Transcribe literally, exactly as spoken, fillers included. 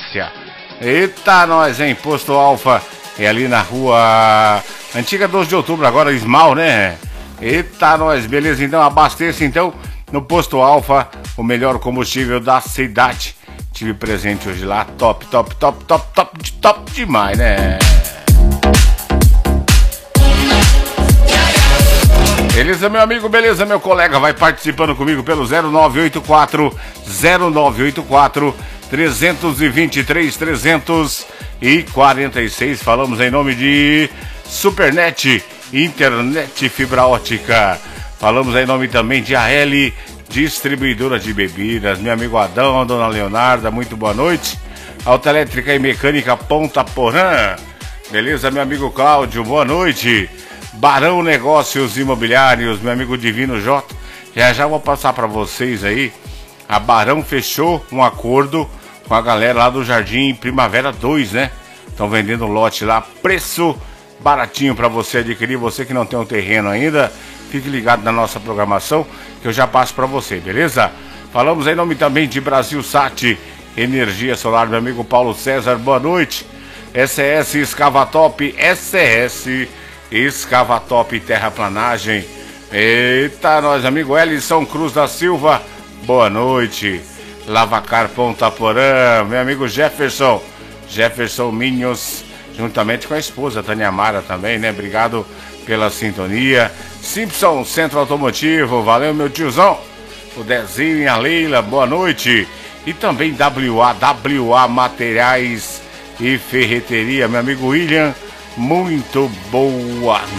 farmácia. Eita, nós, hein? Posto Alfa é ali na rua Antiga doze de outubro, agora Esmal, né? Eita, nós, beleza? Então abasteça então no Posto Alfa, o melhor combustível da cidade. Tive presente hoje lá, top, top, top, top, top, top demais, né? Beleza, meu amigo, beleza, meu colega, vai participando comigo pelo zero nove oito quatro, zero nove oito quatro, três dois três, três quatro seis. Falamos em nome de Supernet, internet fibra ótica. Falamos em nome também de A L, distribuidora de bebidas. Meu amigo Adão, dona Leonarda, muito boa noite. Autoelétrica e Mecânica Ponta Porã. Beleza, meu amigo Cláudio, boa noite. Barão Negócios Imobiliários, meu amigo Divino J. Já já vou passar para vocês aí. A Barão fechou um acordo com a galera lá do Jardim Primavera dois, né? Estão vendendo lote lá, preço baratinho para você adquirir. Você que não tem um terreno ainda, fique ligado na nossa programação que eu já passo para você, beleza? Falamos em nome também de Brasil Sat, energia solar, meu amigo Paulo César, boa noite. S S Escavatop, S S Escavatop Terraplanagem. Eita, nós, amigo Ellison Cruz da Silva, boa noite. Lavacar Ponta Porã, meu amigo Jefferson, Jefferson Minhos, juntamente com a esposa Tânia Mara também, né? Obrigado pela sintonia. Simpson Centro Automotivo, valeu, meu tiozão. O Dezinho e a Leila, boa noite. E também W A, W A Materiais e Ferreteria, meu amigo William, muito boa